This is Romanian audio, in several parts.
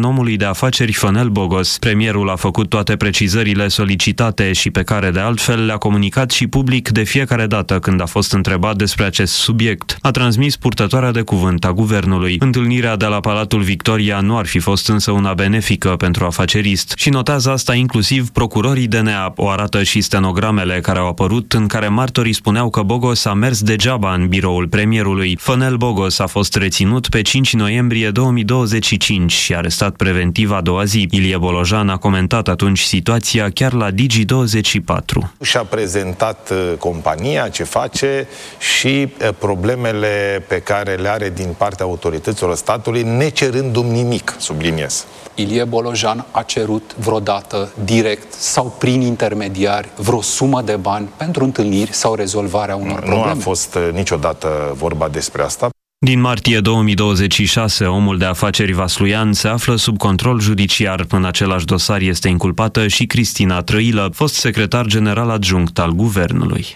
european omului de afaceri Fănel Bogos. Premierul a făcut toate precizările solicitate și pe care de altfel le-a comunicat și public de fiecare dată când a fost întrebat despre acest subiect. A transmis purtătoarea de cuvânt a guvernului. Întâlnirea de la Palatul Victoria nu ar fi fost însă una benefică pentru afacerist și notează asta inclusiv procurorii DNA. O arată și stenogramele care au apărut în care martorii spuneau că Bogos a mers degeaba în biroul premierului. Fănel Bogos a fost reținut pe 5 noiembrie 2025 și arestat preventiv a doua zi. Ilie Bolojan a comentat atunci situația chiar la Digi24. Și-a prezentat compania, ce face și problemele pe care le are din partea autorităților statului, necerându-mi nimic, subliniez. Ilie Bolojan a cerut vreodată direct sau prin intermediari vreo sumă de bani pentru întâlniri sau rezolvarea unor probleme? Nu a fost niciodată vorba despre asta. Din martie 2026, omul de afaceri Vasluian se află sub control judiciar. În același dosar este inculpată și Cristina Trăilă, fost secretar general adjunct al guvernului.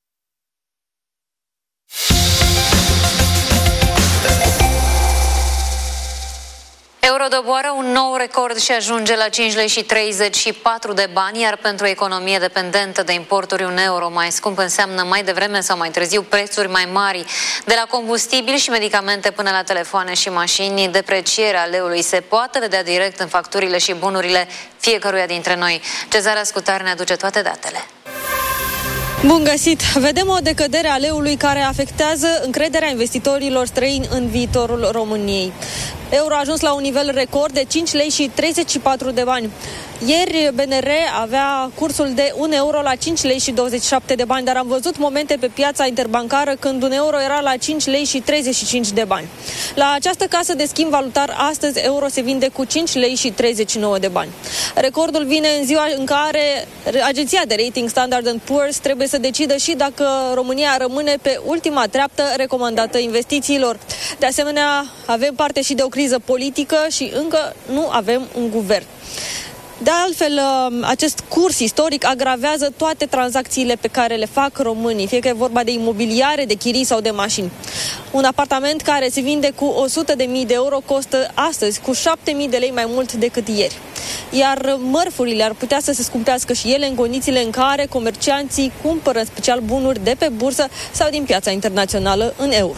Euro doboară un nou record și ajunge la 5 lei și 34 de bani, iar pentru o economie dependentă de importuri, un euro mai scump înseamnă mai devreme sau mai târziu prețuri mai mari. De la combustibil și medicamente până la telefoane și mașini, deprecierea leului se poate vedea direct în facturile și bunurile fiecăruia dintre noi. Cezara Scutar ne aduce toate datele. Bun găsit! Vedem o decădere a leului care afectează încrederea investitorilor străini în viitorul României. Euro a ajuns la un nivel record de 5 lei și 34 de bani. Ieri BNR avea cursul de 1 euro la 5 lei și 27 de bani, dar am văzut momente pe piața interbancară când un euro era la 5 lei și 35 de bani. La această casă de schimb valutar, astăzi euro se vinde cu 5 lei și 39 de bani. Recordul vine în ziua în care agenția de rating Standard & Poor's trebuie să decidă și dacă România rămâne pe ultima treaptă recomandată investițiilor. De asemenea, avem parte și de o criză politică și încă nu avem un guvern. De altfel, acest curs istoric agravează toate tranzacțiile pe care le fac românii, fie că e vorba de imobiliare, de chirii sau de mașini. Un apartament care se vinde cu 100.000 de euro costă astăzi cu 7.000 de lei mai mult decât ieri. Iar mărfurile ar putea să se scumpească și ele în condițiile în care comercianții cumpără în special bunuri de pe bursă sau din piața internațională în euro.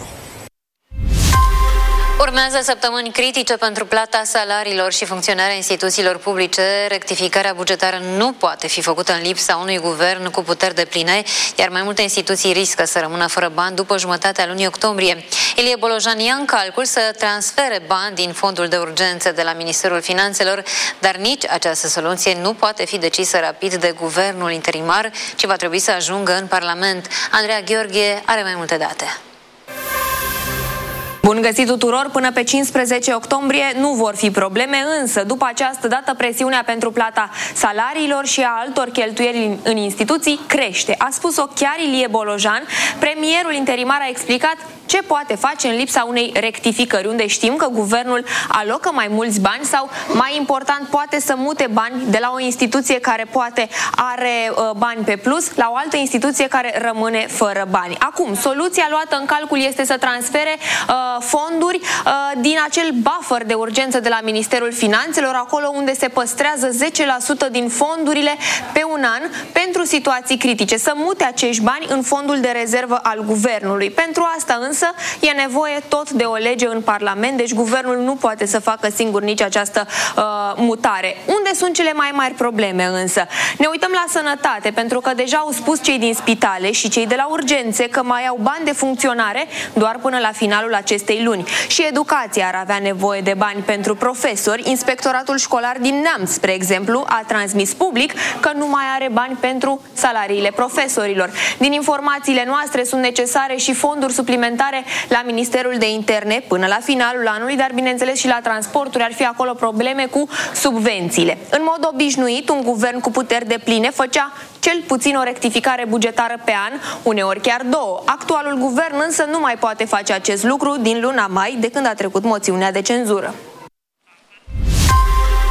Urmează săptămâni critice pentru plata salariilor și funcționarea instituțiilor publice. Rectificarea bugetară nu poate fi făcută în lipsa unui guvern cu puteri depline, iar mai multe instituții riscă să rămână fără bani după jumătatea lunii octombrie. Ilie Bolojan ia în calcul să transfere bani din fondul de urgență de la Ministerul Finanțelor, dar nici această soluție nu poate fi decisă rapid de guvernul interimar, ci va trebui să ajungă în Parlament. Andreea Gheorghe are mai multe date. Bun găsit tuturor! Până pe 15 octombrie nu vor fi probleme, însă după această dată presiunea pentru plata salariilor și a altor cheltuieli în instituții crește. A spus-o chiar Ilie Bolojan. Premierul interimar a explicat ce poate face în lipsa unei rectificări, unde știm că guvernul alocă mai mulți bani sau, mai important, poate să mute bani de la o instituție care poate are bani pe plus la o altă instituție care rămâne fără bani. Acum, soluția luată în calcul este să transfere fonduri din acel buffer de urgență de la Ministerul Finanțelor, acolo unde se păstrează 10% din fondurile pe un an pentru situații critice, să mute acești bani în fondul de rezervă al guvernului. Pentru asta însă e nevoie tot de o lege în Parlament, deci guvernul nu poate să facă singur nici această mutare. Unde sunt cele mai mari probleme însă? Ne uităm la sănătate, pentru că deja au spus cei din spitale și cei de la urgențe că mai au bani de funcționare doar până la finalul acestei luni. Și educația ar avea nevoie de bani pentru profesori. Inspectoratul școlar din Neamț, spre exemplu, a transmis public că nu mai are bani pentru salariile profesorilor. Din informațiile noastre sunt necesare și fonduri suplimentare la Ministerul de Interne până la finalul anului, dar bineînțeles și la transporturi ar fi acolo probleme cu subvențiile. În mod obișnuit, un guvern cu puteri depline făcea cel puțin o rectificare bugetară pe an, uneori chiar două. Actualul guvern însă nu mai poate face acest lucru din luna mai, de când a trecut moțiunea de cenzură.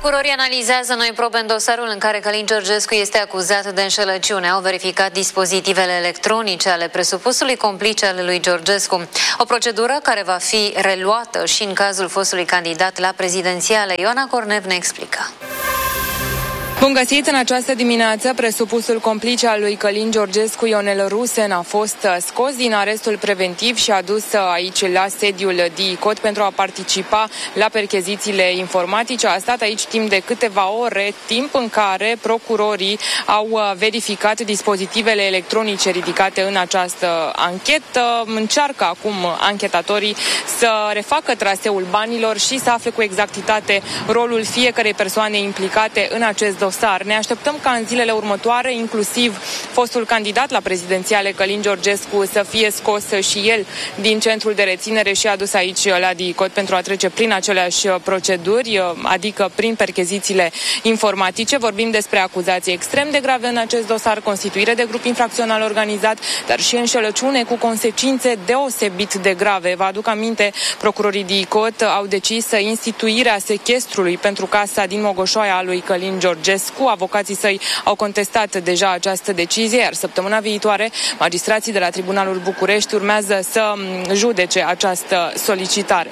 Procurorii analizează noi probe în dosarul în care Călin Georgescu este acuzat de înșelăciune. Au verificat dispozitivele electronice ale presupusului complice al lui Georgescu. O procedură care va fi reluată și în cazul fostului candidat la prezidențiale. Ioana Cornev ne explică. Bun găsit! În această dimineață, presupusul complice al lui Călin Georgescu, Ionel Rusen, a fost scos din arestul preventiv și adus aici la sediul DICOT pentru a participa la perchezițiile informatice. A stat aici timp de câteva ore, timp în care procurorii au verificat dispozitivele electronice ridicate în această anchetă. Încearcă acum anchetatorii să refacă traseul banilor și să afle cu exactitate rolul fiecărei persoane implicate în acest dosar. Ne așteptăm ca în zilele următoare, inclusiv fostul candidat la prezidențiale Călin Georgescu, să fie scos și el din centrul de reținere și adus aici la DICOT pentru a trece prin aceleași proceduri, adică prin perchezițiile informatice. Vorbim despre acuzații extrem de grave în acest dosar, constituire de grup infracțional organizat, dar și înșelăciune cu consecințe deosebit de grave. Vă aduc aminte, procurorii DICOT au decis instituirea sechestrului pentru casa din Mogoșoaia a lui Călin Georgescu. Avocații săi au contestat deja această decizie, iar săptămâna viitoare magistrații de la Tribunalul București urmează să judece această solicitare.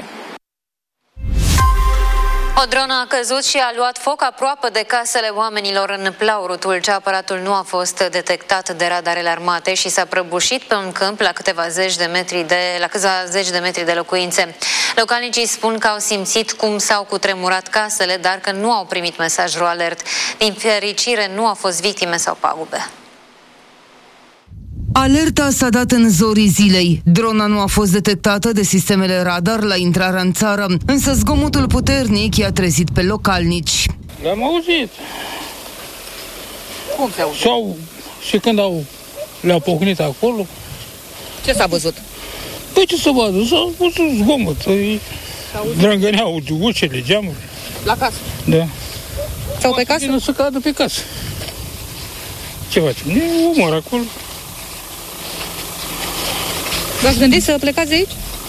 O dronă a căzut și a luat foc aproape de casele oamenilor în Plauru, Tulcea. Aparatul nu a fost detectat de radarele armate și s-a prăbușit pe un câmp la câteva zeci de metri de locuințe. Localnicii spun că au simțit cum s-au cutremurat casele, dar că nu au primit mesaj RoAlert. Din fericire, nu au fost victime sau pagube. Alerta s-a dat în zorii zilei. Drona nu a fost detectată de sistemele radar la intrarea în țară, însă zgomotul puternic i-a trezit pe localnici. Le-am auzit. Cum se auzit? Și când le-au pocnit acolo. Ce s-a văzut? Păi ce să vadă? S-a văzut zgomot. Drângăneau ușile, geamuri. La casă? Da. Sau pe casă? Nu să cadă pe casă. Ce facem? Ne umor acolo. V-ați gândit să plecați de aici?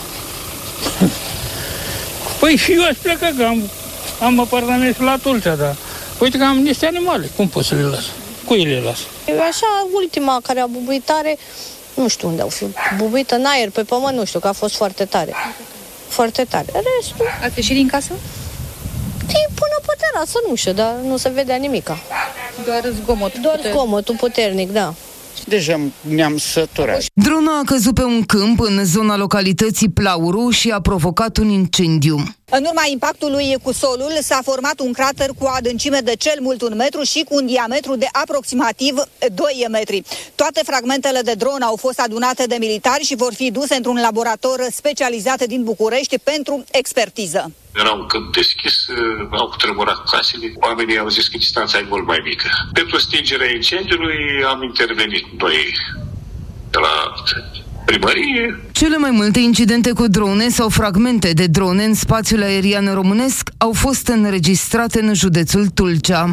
Păi și eu aș pleca, că am apartament la Tulcea, dar uite că am niște animale, cum pot să le las? Cui le las? Așa, ultima care a bubuit tare, nu știu unde au fi, bubuită în aer, pe pământ, nu știu, că a fost foarte tare. Foarte tare. Restul... Ați ieșit din casă? Până pe terasă, nu știu, dar nu se vedea nimica. Doar zgomotul. Doar zgomotul puternic, da. Deja ne-am săturat. Drona a căzut pe un câmp în zona localității Plauru și a provocat un incendiu. În urma impactului cu solul s-a format un crater cu o adâncime de cel mult 1 metru și cu un diametru de aproximativ 2 metri. Toate fragmentele de dronă au fost adunate de militari și vor fi duse într-un laborator specializat din București pentru expertiză. Era un câmp deschis, au cutremurat casele, oamenii au zis că distanța e mult mai mică. Pentru stingerea incendiului am intervenit noi de la primărie. Cele mai multe incidente cu drone sau fragmente de drone în spațiul aerian românesc au fost înregistrate în județul Tulcea.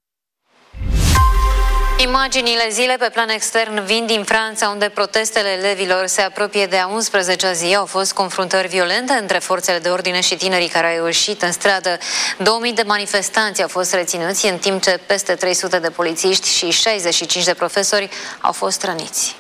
Imaginile zile pe plan extern vin din Franța, unde protestele elevilor se apropie de a 11-a zi. Au fost confruntări violente între forțele de ordine și tinerii care au ieșit în stradă. 2000 de manifestanți au fost reținuți, în timp ce peste 300 de polițiști și 65 de profesori au fost răniți.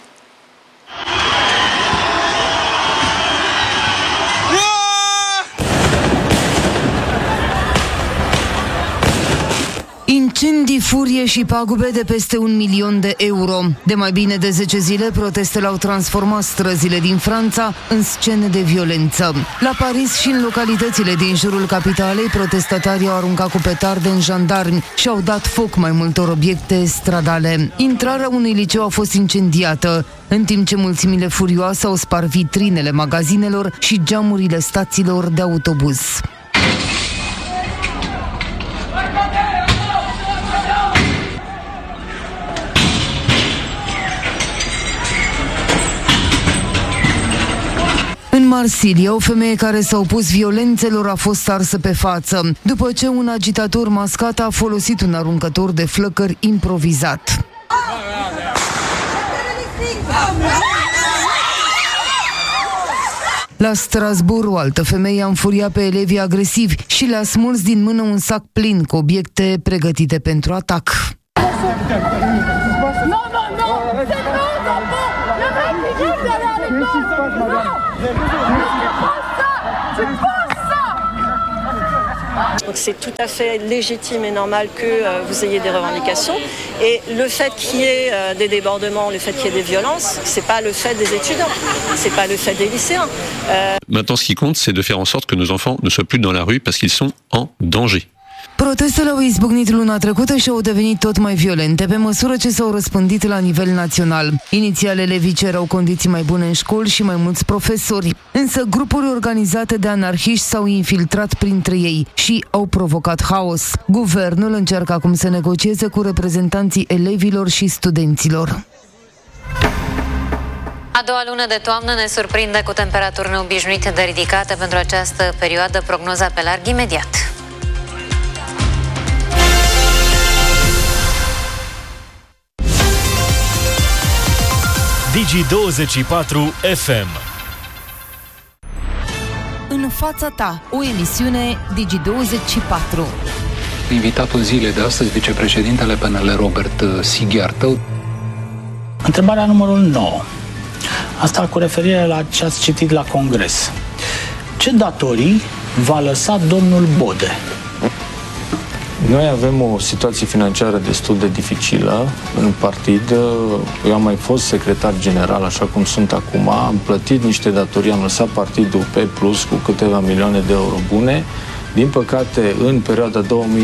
Incendii, furie și pagube de peste 1 milion de euro. De mai bine de 10 zile, protestele au transformat străzile din Franța în scene de violență. La Paris și în localitățile din jurul capitalei, protestatarii au aruncat cu petarde în jandarmi și au dat foc mai multor obiecte stradale. Intrarea unui liceu a fost incendiată, în timp ce mulțimile furioase au spart vitrinele magazinelor și geamurile stațiilor de autobuz. În Marsilia, o femeie care s-a opus violențelor a fost arsă pe față, după ce un agitator mascat a folosit un aruncător de flăcări improvizat. La Strasbourg, o altă femeie a înfuriat pe elevii agresivi și le-a smuls din mână un sac plin cu obiecte pregătite pentru atac. Donc c'est tout à fait légitime et normal que vous ayez des revendications. Et le fait qu'il y ait des débordements, le fait qu'il y ait des violences, c'est pas le fait des étudiants, c'est pas le fait des lycéens. Maintenant, ce qui compte, c'est de faire en sorte que nos enfants ne soient plus dans la rue parce qu'ils sont en danger. Protestele au izbucnit luna trecută și au devenit tot mai violente pe măsură ce s-au răspândit la nivel național. Inițial, elevii cereau condiții mai bune în școli și mai mulți profesori. Însă grupuri organizate de anarhiști s-au infiltrat printre ei și au provocat haos. Guvernul încearcă acum să negocieze cu reprezentanții elevilor și studenților. A doua lună de toamnă ne surprinde cu temperaturi neobișnuite de ridicate pentru această perioadă. Prognoza pe larg imediat. Digi24 FM. În fața ta, o emisiune Digi24. Invitatul zilei de astăzi, vicepreședintele PNL Robert Sighiartă. Întrebarea numărul 9. Asta cu referire la ce ați citit la Congres. Ce datorii va lăsa domnul Bode? Noi avem o situație financiară destul de dificilă în partid. Eu am mai fost secretar general, așa cum sunt acum. Am plătit niște datorii, am lăsat partidul pe plus cu câteva milioane de euro bune. Din păcate, în perioada 2021-2024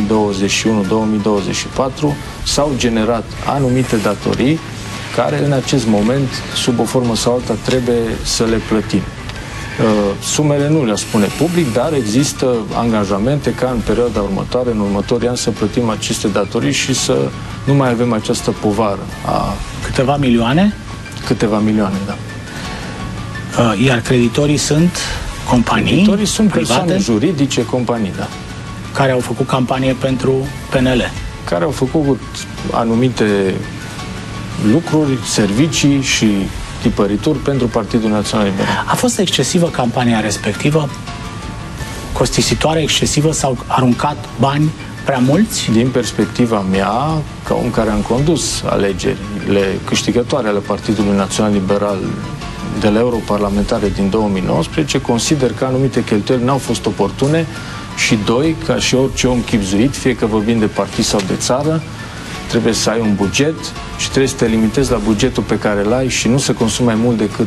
s-au generat anumite datorii care în acest moment, sub o formă sau alta, trebuie să le plătim. Sumele nu le spune public, dar există angajamente ca în perioada următoare, în următorii ani, să plătim aceste datorii și să nu mai avem această povară. Câteva milioane? Câteva milioane, da. Iar creditorii sunt companii? Creditorii sunt private, persoane juridice, companii, da. Care au făcut campanie pentru PNL? Care au făcut anumite lucruri, servicii și tipărituri pentru Partidul Național Liberal. A fost excesivă campania respectivă? Costisitoare, excesivă? S-au aruncat bani prea mulți? Din perspectiva mea, ca om care am condus alegerile câștigătoare ale Partidului Național Liberal de la europarlamentare din 2019, consider că anumite cheltuieli n-au fost oportune și doi, ca și orice om chibzuit, fie că vorbim de partid sau de țară, trebuie să ai un buget și trebuie să te limitezi la bugetul pe care îl ai și nu să consumi mai mult decât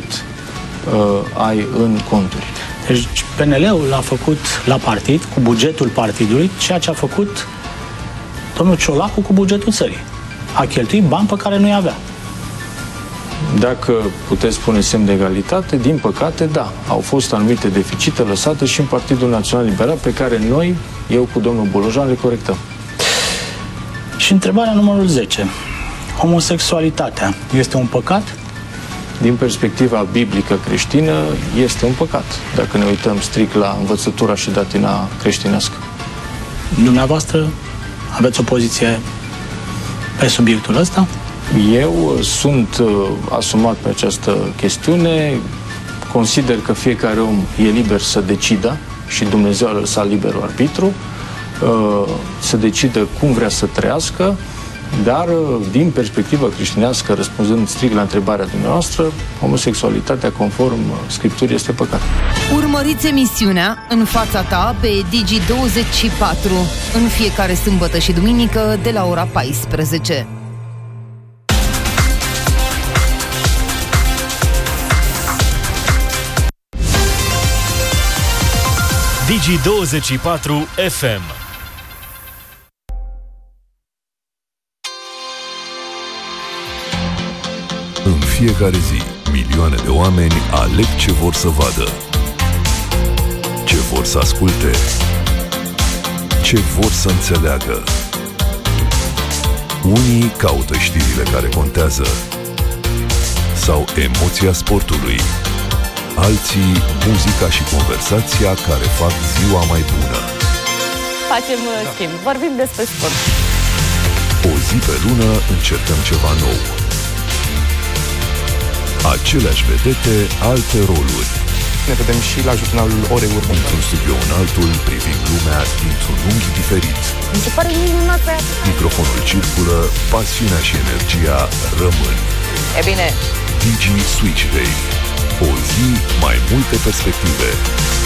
ai în conturi. Deci PNL-ul a făcut la partid, cu bugetul partidului, ceea ce a făcut domnul Ciolacu cu bugetul țării. A cheltuit bani pe care nu-i avea. Dacă puteți spune semn de egalitate, din păcate, da. Au fost anumite deficite lăsate și în Partidul Național Liberal pe care noi, eu cu domnul Bolojan, le corectăm. Și întrebarea numărul 10. Homosexualitatea este un păcat? Din perspectiva biblică creștină, este un păcat, dacă ne uităm strict la învățătura și datina creștinească. Dumneavoastră aveți o poziție pe subiectul ăsta? Eu sunt asumat pe această chestiune, consider că fiecare om e liber să decidă și Dumnezeu a lăsat liberul arbitru, să decidă cum vrea să trăiască, dar din perspectivă creștinească, răspunzând strict la întrebarea dumneavoastră, homosexualitatea conform Scripturii este păcat. Urmăriți emisiunea În fața ta pe Digi24 în fiecare sâmbătă și duminică de la ora 14. Digi24 FM. În fiecare zi, milioane de oameni aleg ce vor să vadă, ce vor să asculte, ce vor să înțeleagă. Unii caută știrile care contează sau emoția sportului, alții muzica și conversația care fac ziua mai bună. Facem schimb, vorbim despre sport. O zi pe lună încercăm ceva nou. Aceleași vedete, alte roluri. Ne vedem și la jurnalul orei următoare. Dintr-un studio în altul, privim lumea dintr-un unghi diferit. Mi se pare minunat pe Microfonul circulă, pasiunea și energia rămân. E bine. Digi Switch Day. O zi, mai multe perspective.